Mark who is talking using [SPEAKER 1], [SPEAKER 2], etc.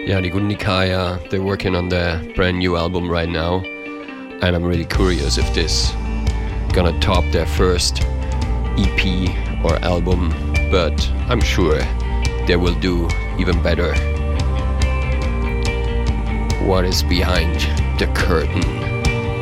[SPEAKER 1] Ja, die Gundikaya, they're working on their brand new album right now, and I'm really curious if this gonna top their first EP or album, but I'm sure they will do even better. What is behind the curtain?